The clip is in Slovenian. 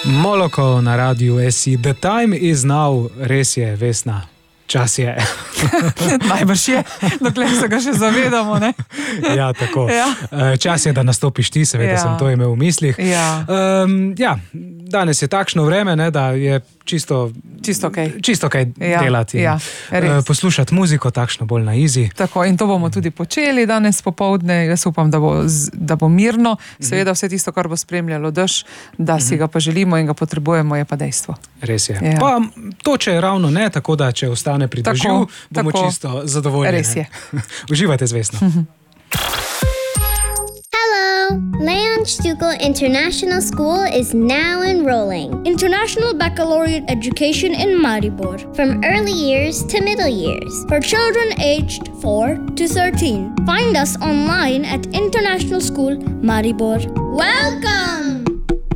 Moloko na radiju SI. The time is now. Res je, Vesna. Čas je. Najbrž je, dokler se ga še zavedamo, ne? Ja, tako. Ja. Čas je, da nastopiš ti, seveda sem to imel v mislih. Ja. Danes je takšno vreme, ne, da je čisto kaj delati. Ja, poslušati muziko, takšno bolj na easy. Tako, in to bomo tudi počeli danes popoldne. Jaz upam, da bo mirno. Seveda vse tisto, kar bo spremljalo dež, da si ga pa želimo in ga potrebujemo, je pa dejstvo. Res je. Ja. Pa toče je ravno ne, tako da če ostane pri dežju, bomo čisto zadovoljni. Res je. Uživajte z Vesno. Leon Stukel International School is now enrolling. International Baccalaureate Education in Maribor. From early years to middle years. For children aged 4 to 13. Find us online at International School Maribor. Welcome!